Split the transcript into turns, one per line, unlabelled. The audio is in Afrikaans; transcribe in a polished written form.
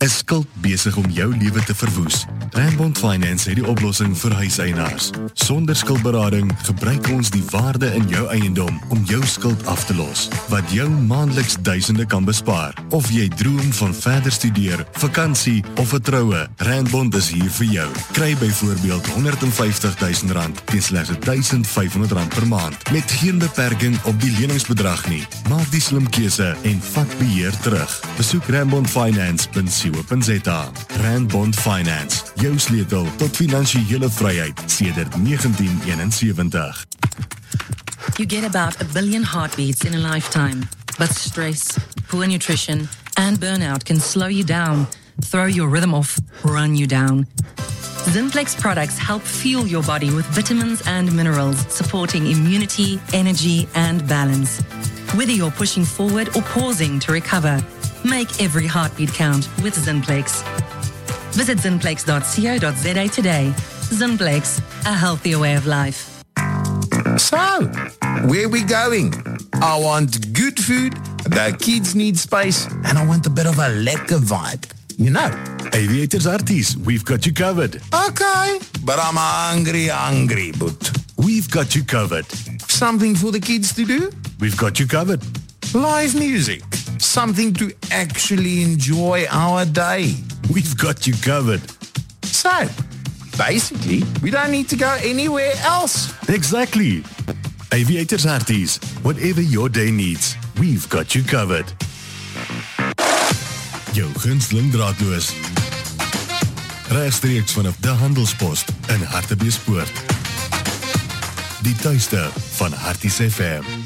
Is skuld besig om jou lewe te verwoes? Randbond Finance het die oplossing vir huiseienaars. Sonder skuldberading gebruik ons die waarde in jou eiendom om jou skuld af te los, wat jou maandeliks duisende kan bespaar. Of jy droom van verder studeer, vakansie of 'n troue, Randbond is hier vir jou. Kry byvoorbeeld R150.000 teen slegs R1,500 per maand, met geen beperking op die leningsbedrag nie. Maak die slim keuse en vat beheer terug. Besoek randbondfinance.co.za. Randbond Finance, jou sleutel tot finansiële vryheid sedert 1971.
You get about 1 billion heartbeats in a lifetime, but stress, poor nutrition, and burnout can slow you down, throw your rhythm off, run you down. Zinplex products help fuel your body with vitamins and minerals, supporting immunity, energy, and balance. Whether you're pushing forward or pausing to recover, make every heartbeat count with Zinplex. Visit zinplex.co.za today. Zinplex, a healthier way of life.
So, where we going? I want good food, the kids need space, and I want a bit of a lekker vibe. You know.
Aviators Arties, we've got you covered.
Okay, but I'm hungry, but
We've got you covered.
something for the kids to do?
We've got you covered.
Live music. Something to actually enjoy our day.
We've got you covered.
So, basically, we don't need to go anywhere else.
Exactly. Aviators Arties, whatever your day needs, we've got you covered. Jou gunsteling draadloos. Regstreeks vanaf de Handelspost in Hartbeespoort. Die tuiste van Harties FM.